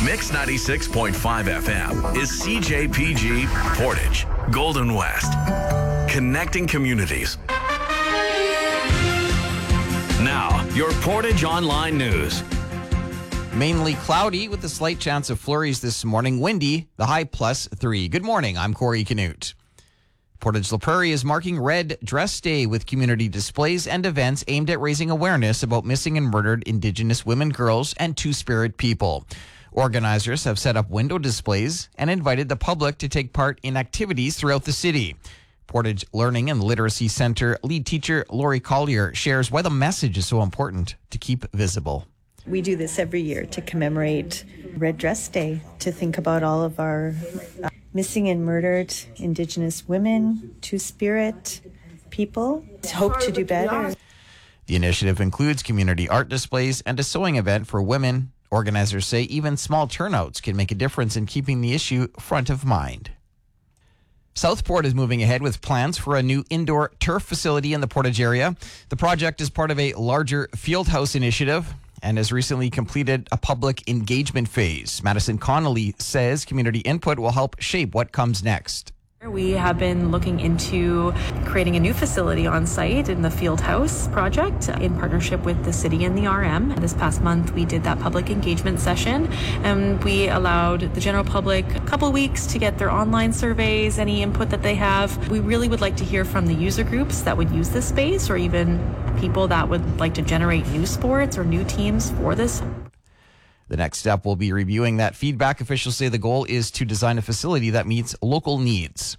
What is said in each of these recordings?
Mix 96.5 FM is CJPG Portage, Golden West. Connecting communities. Now, your Portage Online News. Mainly cloudy with a slight chance of flurries this morning. Windy, the high +3. Good morning, I'm Corey Canute. Portage La Prairie is marking Red Dress Day with community displays and events aimed at raising awareness about missing and murdered Indigenous women, girls, and Two-Spirit people. Organizers have set up window displays and invited the public to take part in activities throughout the city. Portage Learning and Literacy Center lead teacher Lori Collier shares why the message is so important to keep visible. We do this every year to commemorate Red Dress Day, to think about all of our missing and murdered Indigenous women, Two-Spirit people. Hope to do better. The initiative includes community art displays and a sewing event for women. Organizers say even small turnouts can make a difference in keeping the issue front of mind. Southport is moving ahead with plans for a new indoor turf facility in the Portage area. The project is part of a larger Fieldhouse initiative and has recently completed a public engagement phase. Madison Connolly says community input will help shape what comes next. We have been looking into creating a new facility on site in the Fieldhouse project in partnership with the city and the RM. This past month, we did that public engagement session, and we allowed the general public a couple of weeks to get their online surveys, any input that they have. We really would like to hear from the user groups that would use this space, or even people that would like to generate new sports or new teams for this. The next step will be reviewing that feedback. Officials say the goal is to design a facility that meets local needs.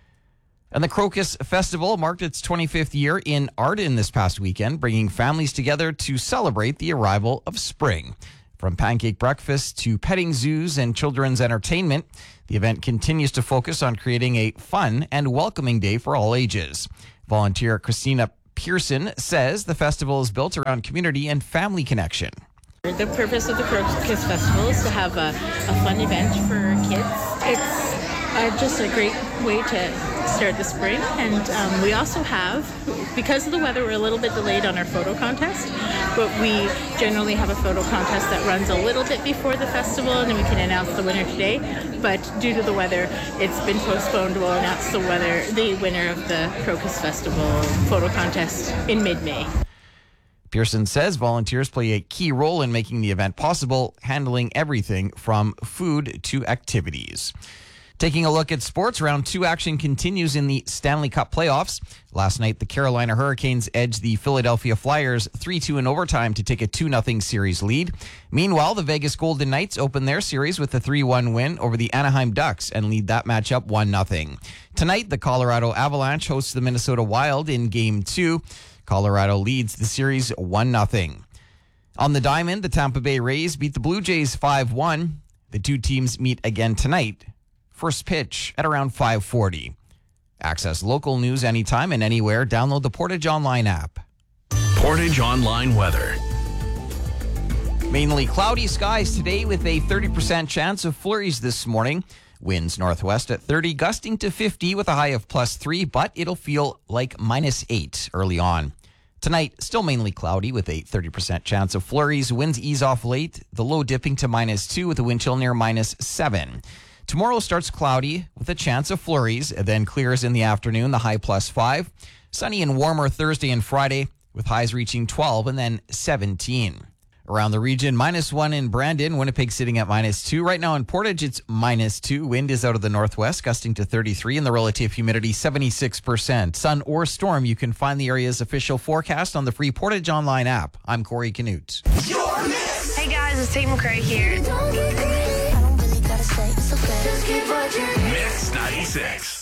And the Crocus Festival marked its 25th year in Arden this past weekend, bringing families together to celebrate the arrival of spring. From pancake breakfast to petting zoos and children's entertainment, the event continues to focus on creating a fun and welcoming day for all ages. Volunteer Christina Pearson says the festival is built around community and family connection. The purpose of the Crocus Festival is to have a fun event for kids. It's just a great way to start the spring. And we also have, because of the weather, we're a little bit delayed on our photo contest, but we generally have a photo contest that runs a little bit before the festival, and then we can announce the winner today. But due to the weather, it's been postponed. We'll announce the winner of the Crocus Festival photo contest in mid-May. Pearson says volunteers play a key role in making the event possible, handling everything from food to activities. Taking a look at sports, round 2 action continues in the Stanley Cup playoffs. Last night, the Carolina Hurricanes edged the Philadelphia Flyers 3-2 in overtime to take a 2-0 series lead. Meanwhile, the Vegas Golden Knights opened their series with a 3-1 win over the Anaheim Ducks and lead that matchup 1-0. Tonight, the Colorado Avalanche hosts the Minnesota Wild in Game 2. Colorado leads the series 1-0. On the diamond, the Tampa Bay Rays beat the Blue Jays 5-1. The two teams meet again tonight. First pitch at around 5:40. Access local news anytime and anywhere. Download the Portage Online app. Portage Online weather. Mainly cloudy skies today with a 30% chance of flurries this morning. Winds northwest at 30, gusting to 50 with a high of +3, but it'll feel like -8 early on. Tonight, still mainly cloudy with a 30% chance of flurries. Winds ease off late, the low dipping to -2 with a wind chill near -7. Tomorrow starts cloudy with a chance of flurries, then clears in the afternoon, the high +5. Sunny and warmer Thursday and Friday with highs reaching 12 and then 17. Around the region, -1 in Brandon, Winnipeg sitting at -2. Right now in Portage, it's -2. Wind is out of the northwest, gusting to 33, and the relative humidity 76%. Sun or storm, you can find the area's official forecast on the free Portage Online app. I'm Corey Canute. Hey guys, it's Tate McRae here. Mix 96.